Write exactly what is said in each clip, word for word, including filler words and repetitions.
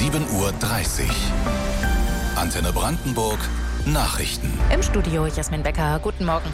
sieben Uhr dreißig. Antenne Brandenburg Nachrichten. Im Studio Jasmin Becker, guten Morgen.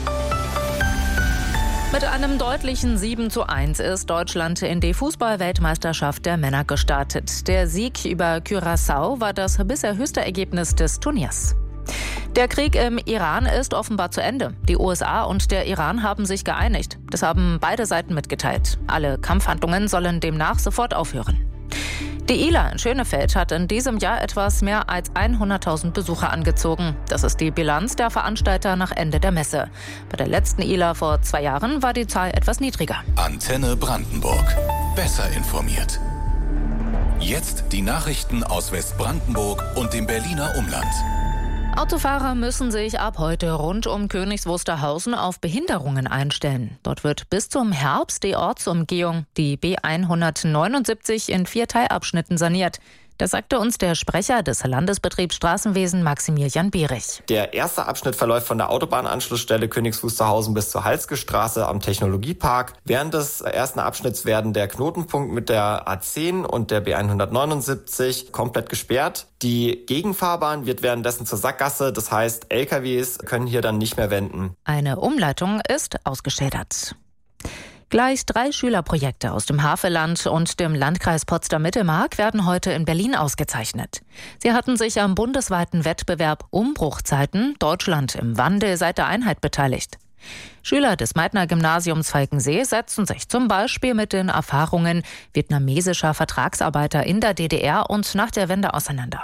Mit einem deutlichen sieben zu eins ist Deutschland in die Fußball-Weltmeisterschaft der Männer gestartet. Der Sieg über Curaçao war das bisher höchste Ergebnis des Turniers. Der Krieg im Iran ist offenbar zu Ende. Die U S A und der Iran haben sich geeinigt. Das haben beide Seiten mitgeteilt. Alle Kampfhandlungen sollen demnach sofort aufhören. Die I L A in Schönefeld hat in diesem Jahr etwas mehr als hunderttausend Besucher angezogen. Das ist die Bilanz der Veranstalter nach Ende der Messe. Bei der letzten I L A vor zwei Jahren war die Zahl etwas niedriger. Antenne Brandenburg. Besser informiert. Jetzt die Nachrichten aus Westbrandenburg und dem Berliner Umland. Autofahrer müssen sich ab heute rund um Königs Wusterhausen auf Behinderungen einstellen. Dort wird bis zum Herbst die Ortsumgehung, die B hundertneunundsiebzig, in vier Teilabschnitten saniert. Das sagte uns der Sprecher des Landesbetriebs Straßenwesen, Maximilian Bierich. Der erste Abschnitt verläuft von der Autobahnanschlussstelle Königs Wusterhausen bis zur Halsgestraße am Technologiepark. Während des ersten Abschnitts werden der Knotenpunkt mit der A zehn und der B hundertneunundsiebzig komplett gesperrt. Die Gegenfahrbahn wird währenddessen zur Sackgasse, das heißt L K Ws können hier dann nicht mehr wenden. Eine Umleitung ist ausgeschildert. Gleich drei Schülerprojekte aus dem Havelland und dem Landkreis Potsdam-Mittelmark werden heute in Berlin ausgezeichnet. Sie hatten sich am bundesweiten Wettbewerb Umbruchzeiten – Deutschland im Wandel seit der Einheit beteiligt. Schüler des Meitner-Gymnasiums Falkensee setzen sich zum Beispiel mit den Erfahrungen vietnamesischer Vertragsarbeiter in der D D R und nach der Wende auseinander.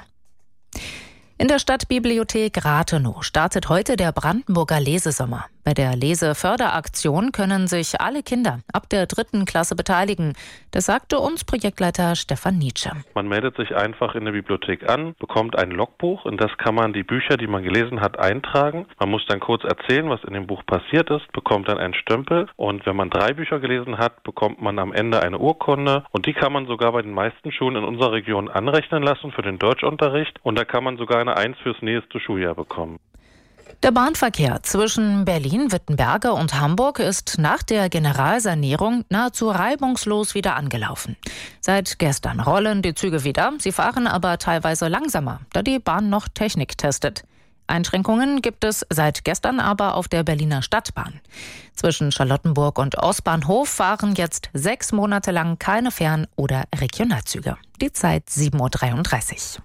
In der Stadtbibliothek Rathenow startet heute der Brandenburger Lesesommer. Bei der Leseförderaktion können sich alle Kinder ab der dritten Klasse beteiligen. Das sagte uns Projektleiter Stefan Nietzsche. Man meldet sich einfach in der Bibliothek an, bekommt ein Logbuch, in das kann man die Bücher, die man gelesen hat, eintragen. Man muss dann kurz erzählen, was in dem Buch passiert ist, bekommt dann einen Stempel. Und wenn man drei Bücher gelesen hat, bekommt man am Ende eine Urkunde. Und die kann man sogar bei den meisten Schulen in unserer Region anrechnen lassen für den Deutschunterricht. Und da kann man sogar eine Eins fürs nächste Schuljahr bekommen. Der Bahnverkehr zwischen Berlin, Wittenberge und Hamburg ist nach der Generalsanierung nahezu reibungslos wieder angelaufen. Seit gestern rollen die Züge wieder, sie fahren aber teilweise langsamer, da die Bahn noch Technik testet. Einschränkungen gibt es seit gestern aber auf der Berliner Stadtbahn. Zwischen Charlottenburg und Ostbahnhof fahren jetzt sechs Monate lang keine Fern- oder Regionalzüge. Die Zeit sieben Uhr dreiunddreißig.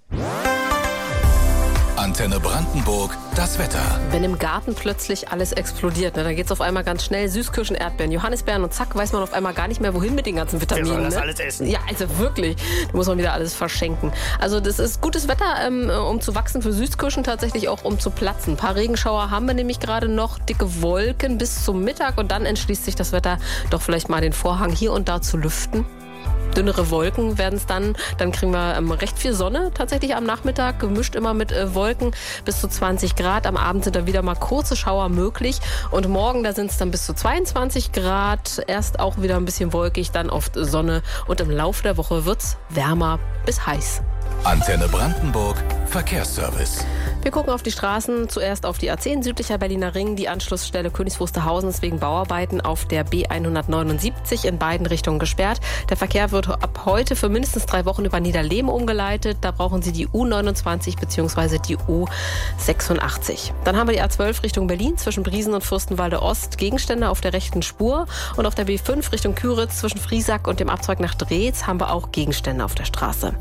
Antenne Brandenburg, das Wetter. Wenn im Garten plötzlich alles explodiert, ne, dann geht es auf einmal ganz schnell. Süßkirschen, Erdbeeren, Johannisbeeren und zack, weiß man auf einmal gar nicht mehr, wohin mit den ganzen Vitaminen. Wer soll das ne? alles essen? Ja, also wirklich. Da muss man wieder alles verschenken. Also das ist gutes Wetter, ähm, um zu wachsen, für Süßkirschen tatsächlich auch um zu platzen. Ein paar Regenschauer haben wir nämlich gerade noch, dicke Wolken bis zum Mittag und dann entschließt sich das Wetter doch vielleicht mal den Vorhang hier und da zu lüften. Dünnere Wolken werden es dann. Dann kriegen wir ähm, recht viel Sonne tatsächlich am Nachmittag, gemischt immer mit äh, Wolken bis zu zwanzig Grad. Am Abend sind dann wieder mal kurze Schauer möglich. Und morgen, da sind es dann bis zu zweiundzwanzig Grad. Erst auch wieder ein bisschen wolkig, dann oft Sonne. Und im Laufe der Woche wird es wärmer bis heiß. Antenne Brandenburg, Verkehrsservice. Wir gucken auf die Straßen, zuerst auf die A zehn, südlicher Berliner Ring, die Anschlussstelle Königs Wusterhausen ist wegen Bauarbeiten auf der B hundertneunundsiebzig in beiden Richtungen gesperrt. Der Verkehr wird ab heute für mindestens drei Wochen über Niederlehm umgeleitet. Da brauchen Sie die U neunundzwanzig bzw. die U sechsundachtzig. Dann haben wir die A zwölf Richtung Berlin zwischen Briesen und Fürstenwalde Ost, Gegenstände auf der rechten Spur. Und auf der B fünf Richtung Küritz zwischen Friesack und dem Abzweig nach Dreetz haben wir auch Gegenstände auf der Straße.